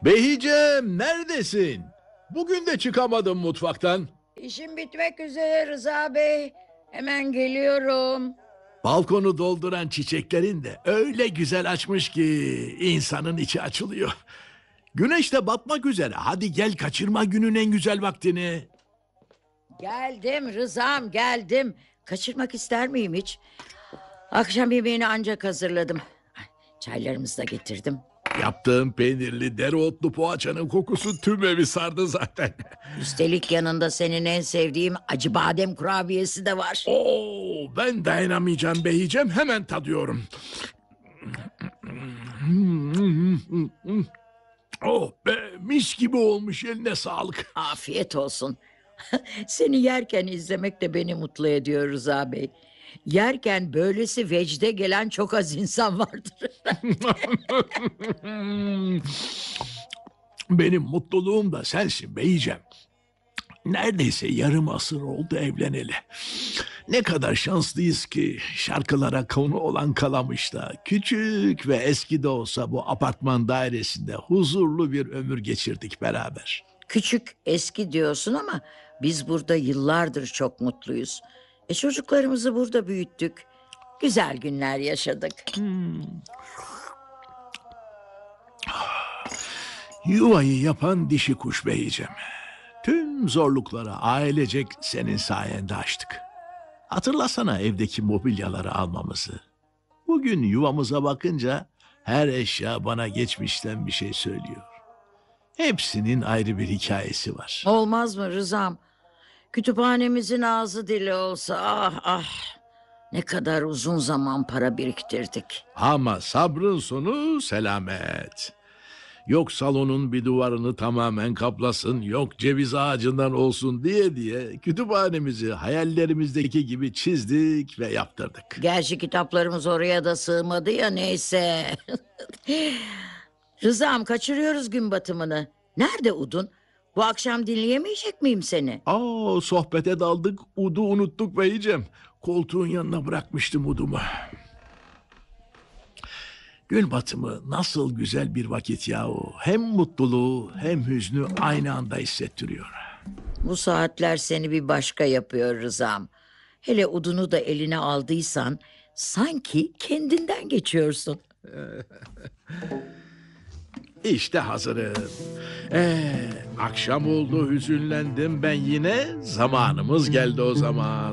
Behicem, neredesin? Bugün de çıkamadım mutfaktan. İşim bitmek üzere Rıza Bey. Hemen geliyorum. Balkonu dolduran çiçeklerin de öyle güzel açmış ki insanın içi açılıyor. Güneş de batmak üzere. Hadi gel, kaçırma günün en güzel vaktini. Geldim Rıza'm, geldim. Kaçırmak ister miyim hiç? Akşam yemeğini ancak hazırladım. Çaylarımızı da getirdim. Yaptığım peynirli dereotlu poğaçanın kokusu tüm evi sardı zaten. Üstelik yanında senin en sevdiğim acı badem kurabiyesi de var. Oo, ben dayanamayacağım Behicem, hemen tadıyorum. Oh be, mis gibi olmuş, eline sağlık. Afiyet olsun. Seni yerken izlemek de beni mutlu ediyor Rıza Bey. Yerken böylesi vecde gelen çok az insan vardır. Benim mutluluğum da sensin Beyicem. Neredeyse yarım asır oldu evleneli. Ne kadar şanslıyız ki şarkılara konu olan Kalamış'ta küçük ve eski de olsa bu apartman dairesinde huzurlu bir ömür geçirdik beraber. Küçük, eski diyorsun ama biz burada yıllardır çok mutluyuz. Çocuklarımızı burada büyüttük. Güzel günler yaşadık. Yuvayı yapan dişi kuş Beyicem. Tüm zorlukları ailecek senin sayende aştık. Hatırlasana evdeki mobilyaları almamızı. Bugün yuvamıza bakınca her eşya bana geçmişten bir şey söylüyor. Hepsinin ayrı bir hikayesi var. Olmaz mı Rızam? Kütüphanemizin ağzı dili olsa ah ah. Ne kadar uzun zaman para biriktirdik. Ama sabrın sonu selamet. Yok salonun bir duvarını tamamen kaplasın, yok ceviz ağacından olsun diye kütüphanemizi hayallerimizdeki gibi çizdik ve yaptırdık. Gerçi kitaplarımız oraya da sığmadı ya neyse. Rızam kaçırıyoruz gün batımını. Nerede Udun? Bu akşam dinleyemeyecek miyim seni? Sohbete daldık, udu unuttuk Beyciğim. Koltuğun yanına bırakmıştım udumu. Gün batımı nasıl güzel bir vakit yahu. Hem mutluluğu hem hüznü aynı anda hissettiriyor. Bu saatler seni bir başka yapıyor Rızam. Hele Udun'u da eline aldıysan sanki kendinden geçiyorsun. İşte hazırım. Akşam oldu, hüzünlendim ben yine. Zamanımız geldi o zaman.